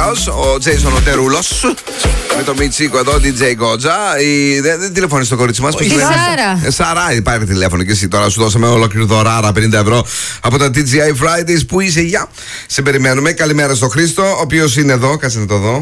βεβαίως. Ο Τζέισον ο Τερούλος. Με το Μιτσίκο εδώ, DJ Γκότζα. Δεν τηλεφωνεί στο κορίτσι μας. Η Σάρα. Σάρα, υπάρχει τηλέφωνο και εσύ τώρα. Σου δώσαμε ολόκληρη δωράρα 50 ευρώ από τα TGI Fridays. Πού είσαι, γεια. Σε περιμένουμε. Καλημέρα στο Χρήστο, ο οποίος είναι εδώ. Κάτσε να το δω.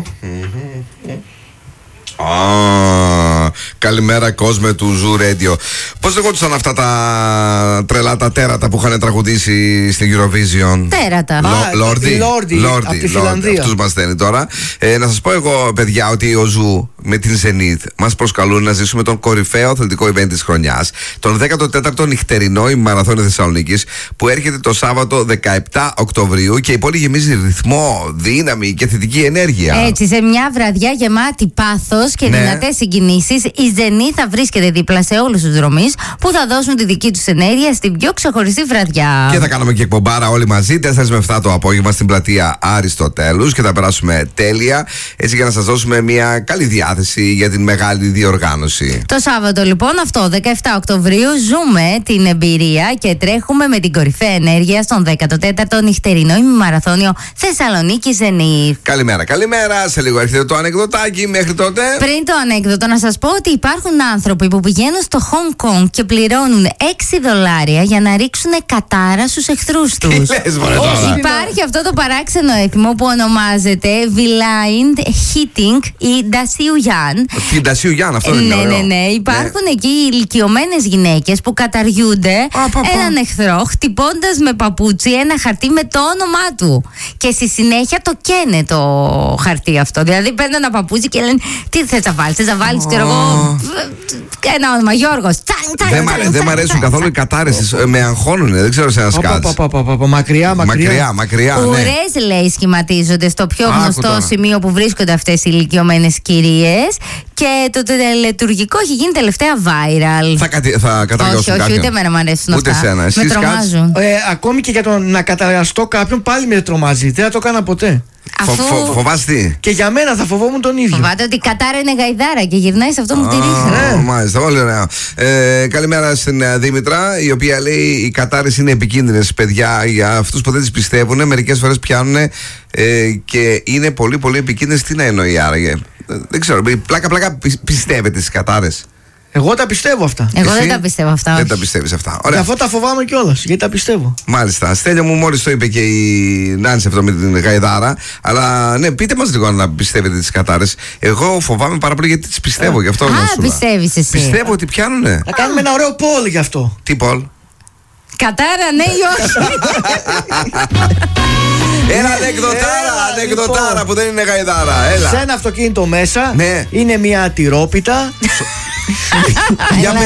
Καλημέρα κόσμε του Zoo Radio. Πώς λεγόντουσαν αυτά τα τρελά τα τέρατα που είχαν τραγουδήσει στην Eurovision? Τέρατα. Λόρντι. Από τη Φιλανδία. Αυτούς μας στέλνει τώρα. Να σας πω εγώ, παιδιά, ότι ο Zoo με την Zenith μας προσκαλούν να ζήσουμε τον κορυφαίο αθλητικό event της χρονιάς, τον 14ο νυχτερινό ημιμαραθώνιο Θεσσαλονίκης, που έρχεται το Σάββατο 17 Οκτωβρίου και η πόλη γεμίζει ρυθμό, δύναμη και θετική ενέργεια. Έτσι, σε μια βραδιά γεμάτη πάθος και δυνατές συγκινήσεις, η Zenith θα βρίσκεται δίπλα σε όλους τους δρομείς που θα δώσουν τη δική τους ενέργεια στην πιο ξεχωριστή βραδιά. Και θα κάνουμε και εκπομπάρα όλοι μαζί, 4 με 7 το απόγευμα στην πλατεία Αριστοτέλους, και θα περάσουμε τέλεια, έτσι για να σας δώσουμε μια καλή διάθεση για την μεγάλη διοργάνωση. Το Σάββατο λοιπόν αυτό, 17 Οκτωβρίου, ζούμε την εμπειρία και τρέχουμε με την κορυφαία ενέργεια στον 14ο νυχτερινό ημιμαραθώνιο Θεσσαλονίκη Zenith. Καλημέρα, καλημέρα. Σε λίγο έρχεται το ανεκδοτάκι. Μέχρι τότε. Πριν το ανέκδοτο, να σας πω ότι υπάρχουν άνθρωποι που πηγαίνουν στο Hong Kong και πληρώνουν $6 για να ρίξουν κατάρα στους εχθρούς τους. Τι λες, μωρέ, τώρα? Υπάρχει αυτό το παράξενο έθιμο που ονομάζεται Blind Hitting ή Ντασιουγιάν. Την Ντασιουγιάν, αυτό είναι. Ναι. Υπάρχουν εκεί ηλικιωμένες γυναίκες που καταργούνται έναν εχθρό χτυπώντας με παπούτσι ένα χαρτί με το όνομά του. Και στη συνέχεια το καίνε το χαρτί αυτό. Δηλαδή παίρνουν ένα παπούτσι και λένε τι θες να βάλεις, ξέρω εγώ, ένα όνομα, Γιώργος. Δεν μ' αρέσουν καθόλου οι κατάρες, με αγχώνουν, δεν ξέρω σε ένα σκάτς. Μακριά. Ουρές, λέει, σχηματίζονται στο πιο γνωστό σημείο που βρίσκονται αυτές οι ηλικιωμένες κυρίες, και το τελετουργικό έχει γίνει τελευταία viral. Θα καταργώσουν κάποιον? Όχι, ούτε εμένα μου αρέσουν ούτε αυτά. Εσένα. Με τρομάζουν. Ακόμη και για το να καταργαστώ κάποιον πάλι με τρομάζει. Δεν θα το έκανα ποτέ. Φοβάσαι τι? Και για μένα θα φοβόμουν τον ίδιο. Φοβάται ότι η κατάρα είναι γαϊδάρα και γυρνάει σε αυτό μου τη ρίχνει. Μάλιστα, πολύ ωραία. Καλημέρα στην Δήμητρα, η οποία λέει οι κατάρες είναι επικίνδυνες, παιδιά, για αυτούς που δεν τις πιστεύουν. Μερικές φορές πιάνουν και είναι πολύ πολύ επικίνδυνες. Τι να εννοεί άραγε? Δεν ξέρω, πλάκα πιστεύετε στις κατάρες? Εγώ τα πιστεύω αυτά. Εγώ δεν τα πιστεύω αυτά. Δεν τα πιστεύεις αυτά. Γι' αυτό τα φοβάμαι κιόλας, γιατί τα πιστεύω. Μάλιστα. Στέλιο μου, μόλις το είπε και η Νάνση αυτό με την γαϊδάρα. Αλλά ναι, πείτε μας λίγο να πιστεύετε τις κατάρες. Εγώ φοβάμαι πάρα πολύ γιατί τις πιστεύω, γι' αυτό. Πιστεύεις εσύ? Πιστεύω ότι πιάνουνε. Θα κάνουμε ένα ωραίο poll γι' αυτό. Τι poll? Κατάρα, ναι ή όχι? Ένα ανεκδοτάρα που δεν είναι γαϊδάρα. Έλα. Σε ένα αυτοκίνητο μέσα ναι. είναι μια τυρόπιτα. Για